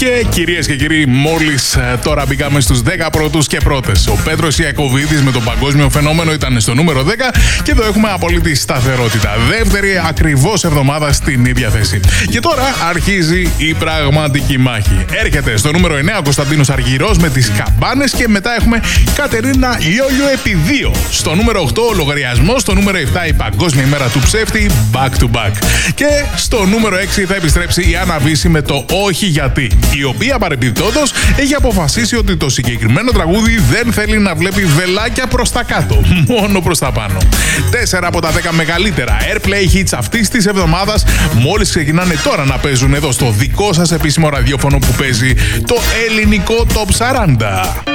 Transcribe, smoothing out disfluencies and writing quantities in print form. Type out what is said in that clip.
Και κυρίες και κύριοι, μόλις τώρα μπήκαμε στους 10 πρώτους και πρώτες. Ο Πέτρος Ιακωβίδης με το παγκόσμιο φαινόμενο ήταν στο νούμερο 10 και εδώ έχουμε απολύτη σταθερότητα. Δεύτερη ακριβώς εβδομάδα στην ίδια θέση. Και τώρα αρχίζει η πραγματική μάχη. Έρχεται στο νούμερο 9 ο Κωνσταντίνος Αργυρός με τις καμπάνες και μετά έχουμε Κατερίνα Λιόλιο επί 2. Στο νούμερο 8 ο λογαριασμός, στο νούμερο 7 η Παγκόσμια ημέρα του ψεύτη back to back. Και στο νούμερο 6 θα επιστρέψει η Άννα Βύση με το Όχι Γιατί, η οποία παρεμπιπτόντως έχει αποφασίσει ότι το συγκεκριμένο τραγούδι δεν θέλει να βλέπει βελάκια προς τα κάτω, μόνο προς τα πάνω. 4 από τα 10 μεγαλύτερα airplay hits αυτής της εβδομάδας μόλις ξεκινάνε τώρα να παίζουν εδώ στο δικό σας επίσημο ραδιόφωνο που παίζει το ελληνικό Top 40.